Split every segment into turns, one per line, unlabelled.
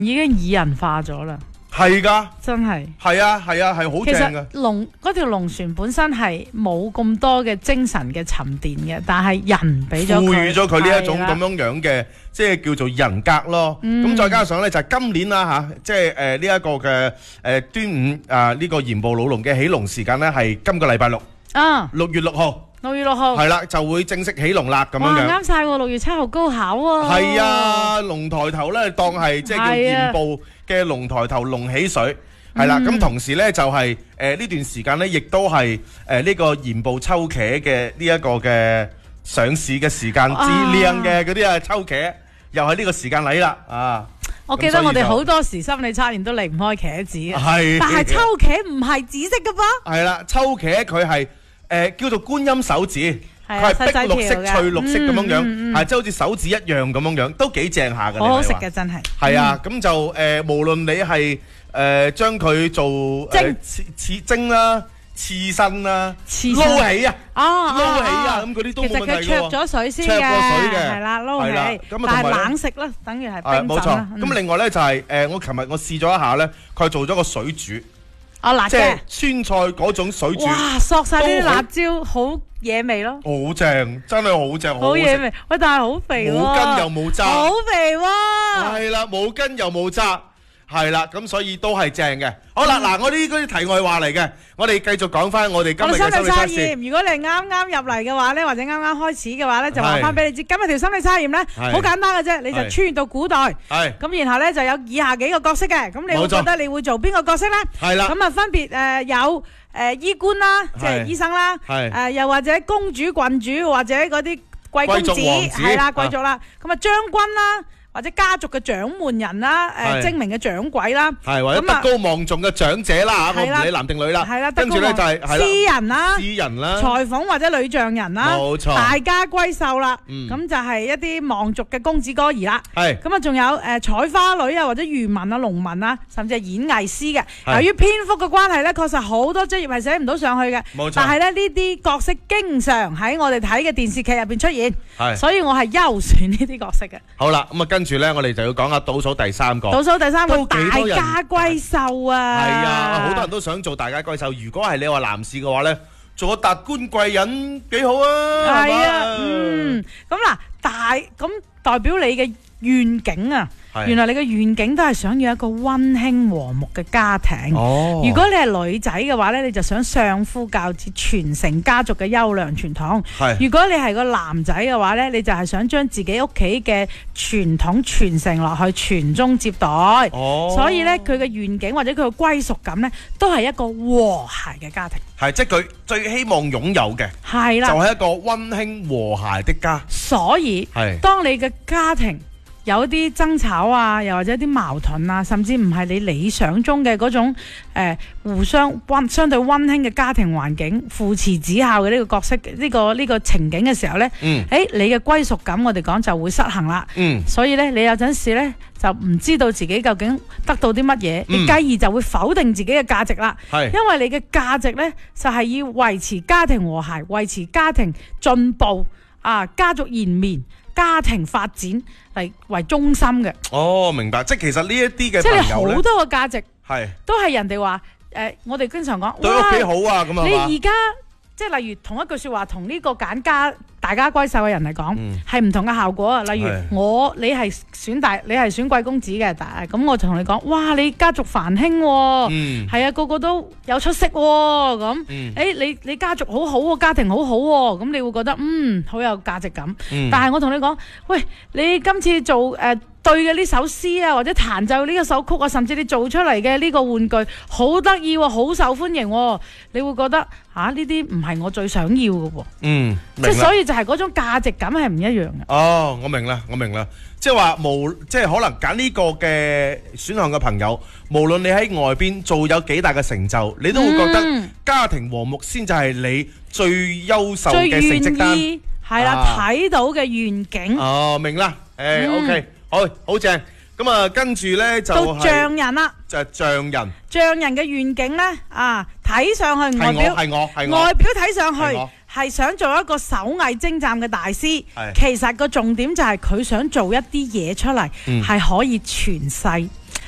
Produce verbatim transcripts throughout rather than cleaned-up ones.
已經擬人化咗啦。
係㗎，
真係
係啊，係啊，係好
其
正㗎。
實龍嗰條龍船本身係冇咁多嘅精神嘅沉澱嘅，但係人俾咗佢，
賦予咗佢呢一種
係啦
咁樣樣嘅，即係叫做人格咯。咁、
嗯
再加上咧就係、今年啦嚇，即係誒呢一個嘅誒端午啊呢、個鹽步老龍嘅起龍時間咧係今個禮拜六，
啊，
六月六號
六月六號，
係啦，就會正式起龍啦咁樣
哇，
樣。
啱晒喎！六月七號高考喎，
係啊，龍抬頭咧當係即係叫
係啊
鹽步嘅龍抬頭龍起水。係啦，咁、
嗯
同時咧就係誒呢段時間咧，亦都係誒呢個鹽步秋茄嘅呢一個嘅上市嘅時間，至靚嘅嗰啲啊秋茄，又係呢個時間嚟啦啊！
我記得我哋好多時心理測驗都離唔開茄子嘅，
係，
但係秋茄唔係紫色嘅噃。
係啦，秋茄佢係誒叫做觀音手指，
係啊
佢係碧綠色、
細細條嘅
翠綠色咁樣樣，
嗯嗯嗯
係即係好似手指一樣咁樣樣，都幾正下嘅。
好好食
你係話
嘅真係。
係啊，咁就誒，無論你係誒將佢做誒刺刺蒸啦、刺身啦、
刺身
撈起啊、
哦，
撈起啊，
哦
咁嗰啲都
其實佢
冇問題嘅喎。
焯咗水先
焯
嘅，
過水嘅
係啦，撈
係啦
起，
咁啊
但係
同埋呢
冷食啦，等於係
係冇錯
冰鎮啦。。
咁另外咧就係誒，我琴日我試咗一下咧，佢做咗個水煮，
哦辣
即係
嘅，
川菜嗰種水煮，
哇，索晒啲
都好
辣椒，好野味咯，
好正，真係好正，好好食。
好野味。喂，但係好肥喎，
冇筋又冇渣，
好肥喎。
係啦，冇筋又冇渣，係啦，咁所以都係正嘅。好啦，嗱，我呢啲嗰啲題外話嚟嘅，我哋繼續講翻我哋今
我哋心理測
日嘅心理測試。
驗，如果你係啱啱入嚟嘅話咧，或者啱啱開始嘅話咧，就話翻俾你知，今日條心理測驗咧
係
好簡單嘅啫，你就
係
穿越到古代，
係
咁然後咧就有以下幾個角色嘅，咁你會
冇錯
覺得你會做邊個角色咧？
係啦，
咁啊分別誒有誒醫官啦，即係
係
醫生啦，
係
誒又或者公主、郡主或者嗰啲貴公子
貴族王子
係啦，
啊
貴族啦，咁啊將軍啦，或者家族嘅掌門人啦，
係
誒精明嘅掌櫃啦，
係或者德
咁啊
高望重嘅長者啦嚇，我
係啦
唔理男定女啦。
係啦，
跟住咧就係係啦，
詩人啦。
詩人啦，
裁縫或者女匠人啦，
冇錯
大家閨秀啦，
嗯
咁就係一啲望族嘅公子哥兒啦。
係
咁啊，仲有誒採花女啊，或者漁民啊、農民啊，甚至係演藝師嘅。
係
由於篇幅嘅關係咧，確實好多職業係寫唔到上去嘅。
冇錯
但係咧呢啲角色經常喺我哋睇嘅電視劇入邊出現，
係。
所以我係優選呢啲角色嘅。
好啦，咁啊跟住咧，我哋就要講下倒數第三個。
倒數第三個
都
大
幾多人
家閨秀啊！
係啊，好多人都想做大家閨秀。如果係你話男士嘅話咧，做個達官貴人幾好啊！
係啊，
係嘛
嗯，咁嗱，大咁代表你嘅願景啊，
係
原來你嘅願景都係想要一個溫馨和睦嘅家庭。
哦，
如果你係女仔嘅話咧，你就想相夫教子，傳承家族嘅優良傳統。
係
如果你係個男仔嘅話咧，你就係想將自己屋企嘅傳統傳承落去，傳宗接代。
哦，
所以咧，佢嘅願景或者佢嘅歸屬感咧，都係一個和諧嘅家庭。
係即係佢最希望擁有嘅，就
係啦，
係一個溫馨和諧的家。
所以
係
當你嘅家庭有啲爭吵啊，又或者啲矛盾啊，甚至唔係你理想中嘅嗰種誒、呃、互相溫相對溫馨嘅家庭環境，父慈子孝嘅呢個角色，呢、個呢、個情景嘅時候呢，
嗯
誒你嘅歸屬感我哋講就會失衡啦。
嗯
所以呢，你有陣時呢，就唔知道自己究竟得到啲乜嘢，
嗯
你繼而就會否定自己嘅價值啦。
係
因為你嘅價值呢，就係、要維持家庭和諧，維持家庭進步啊，家族延綿。家庭發展嚟為中心嘅，
哦，明白。即係其實呢一啲嘅
即係你
朋友咧，
好多個價值
係
都係人哋話誒，我哋經常講，
對屋企好啊，咁啊嘛。
你而家即係例如同一句説話，同呢個揀家大家閨秀嘅人嚟講，
嗯
係唔同嘅效果啊。例如
係
我你係選大，你係選貴公子嘅，但係咁我就同你講，哇！你家族繁興喎，
嗯
係啊，個個都有出息喎，咁
嗯
誒你你家族好好喎，家庭好好喎，咁你會覺得嗯好有價值感。
嗯
但係我同你講，喂，你今次做誒、呃、對嘅呢首詩啊，或者彈奏呢一首曲啊，甚至你做出嚟嘅呢個玩具好得意喎，好受歡迎喎，你會覺得嚇呢啲唔係我最想要嘅喎，
嗯，
即係
明啦
所以就係嗰種價值感係唔一樣嘅。
哦，我明啦，我明啦，即係話無，即係可能揀呢個嘅選項嘅朋友，無論你喺外邊做有幾大嘅成就，你都會覺得
嗯
家庭和睦先就係你最優秀
最
嘅成績單。
願意係啦，
啊
睇到嘅願景
哦，明啦，誒
嗯
，OK，好，好正。咁啊，跟住咧就
到
係
匠人啦，
就係匠人，
匠人嘅願景咧啊，睇上去外
係我
表
係我係我
外表睇上去
係我
係想做一個手藝精湛嘅大師，
係
其實個重點就係佢想做一啲嘢出嚟，
嗯
係可以傳世。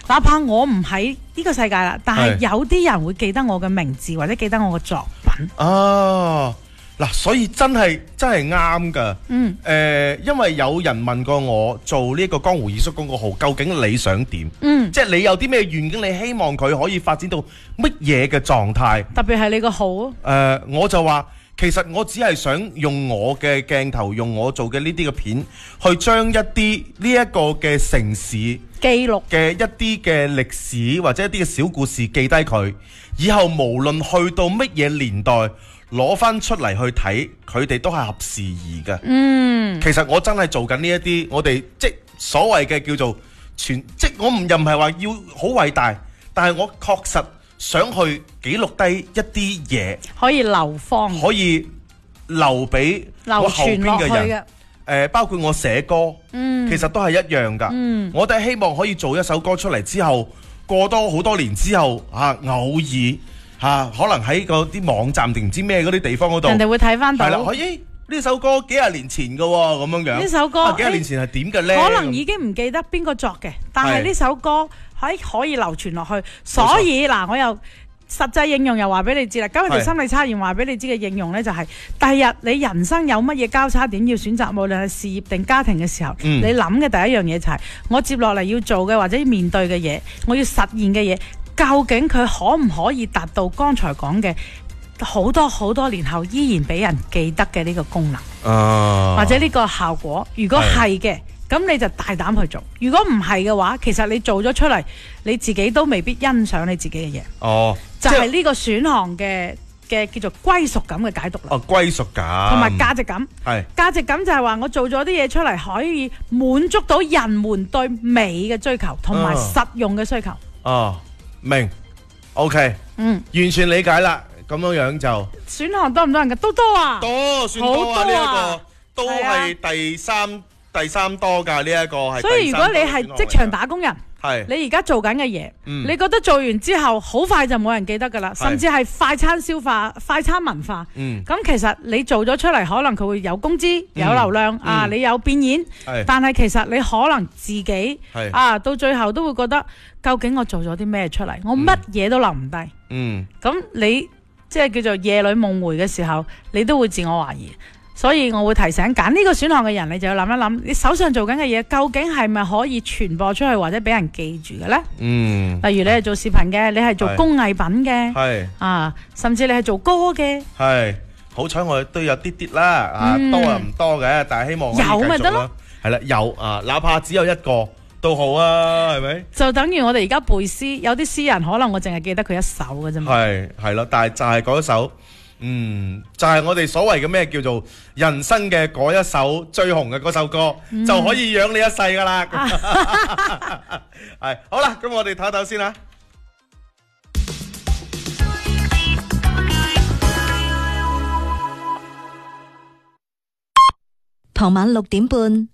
哪怕我唔喺呢個世界啦，但係
係
有啲人會記得我嘅名字或者記得我嘅作品。
啊，嗱，所以真係真係啱噶。
嗯，
誒、因為有人問過我做呢個江湖二叔公個號，究竟你想點？
嗯，
即係你有啲咩願景，你希望佢可以發展到乜嘢嘅狀態？
特別係你個號啊，
誒、我就話其實我只係想用我嘅鏡頭，用我做嘅呢啲嘅片，去將一啲呢一個嘅城市
記錄
嘅一啲嘅歷史或者一啲嘅小故事記低佢，以後無論去到乜嘢年代，攞翻出嚟去睇，佢哋都係合時宜嘅。
嗯，
其實我真係做緊呢一啲，我哋即所謂嘅叫做全，即我唔又唔係話要好偉大，但係我確實想去記錄低一啲嘢，
可以流芳
可以留俾
流
我後
傳落去
邊嘅人。
嘅。
誒、包括我寫歌，
嗯
其實都係一樣㗎。
嗯
我哋希望可以做一首歌出嚟之後，過多好多年之後，啊偶爾嚇、啊可能喺嗰啲網站定唔知咩嗰啲地方嗰度，
人哋會睇翻到
係啦，可以呢首歌幾廿年前嘅喎，咁樣樣。
呢首歌
啊幾廿年前係點嘅咧？
可能已經唔記得邊個作嘅，但係
係
呢首歌喺可以流傳落去，所以嗱，我又實際應用又話俾你知啦。今日條
係
心理測驗話俾你知嘅應用呢，就係第日你人生有乜嘢交叉點要選擇，無論係事業定家庭嘅時候，
嗯
你諗嘅第一樣嘢就係我接落嚟要做嘅或者面對嘅嘢，我要實現嘅嘢，究竟佢可唔可以達到剛才講嘅好多好多年後依然俾人記得嘅呢個功能？
啊，
或者呢個效果，如果係嘅，咁你就大膽去做。如果唔係嘅話，其實你做咗出嚟，你自己都未必欣賞你自己嘅嘢。
哦，
就
即
係呢個選項嘅嘅叫做歸屬感嘅解讀啦，
哦歸屬感，
同埋價值感。
係
價值感就係話我做咗啲嘢出嚟，可以滿足到人們對美嘅追求，同埋
啊
實用嘅需求。
哦明，OK，
嗯，
完全理解啦。咁樣樣就
選項多唔多人㗎？都多啊。
多算多啊！
好
呢一
多啊
個都係第三第三多㗎，呢一個係。
所以如果你係職場打工人，
係
你而家做緊嘅嘢，
嗯
你覺得做完之後好快就冇人記得噶啦，
係
甚至係快餐消化、快餐文化。
嗯
咁其實你做咗出嚟，可能佢會有工資、
嗯
有流量、
嗯
啊，你有變現，
係
但係其實你可能自己
係
啊，到最後都會覺得究竟我做咗啲咩出嚟？我乜嘢都留唔低。
嗯
咁、你即係叫做夜裏夢回嘅時候，你都會自我懷疑。所以我會提醒揀呢個選項嘅人，你就要諗一諗，你手上做緊嘅嘢究竟係咪可以傳播出去或者俾人記住嘅呢？
嗯
例如你係做視頻嘅，你係做
係
工藝品嘅，
係
啊，甚至你係做歌嘅，
係，好彩我都有啲啲啦，啊
嗯
多又唔多嘅，但係希望可以
有咪
繼續啦
得咯。
係啦，有啊，哪怕只有一個都好啊，係咪？
就等於我哋而家背詩，有啲詩人可能我淨係記得佢一首嘅啫嘛。
係係咯，但係就係嗰一首，嗯，就係我哋所謂嘅咩叫做人生嘅嗰一首最紅嘅嗰首歌，就可以養你一世噶啦。係好啦，咁我哋唞唞先啦。
傍晚六點半，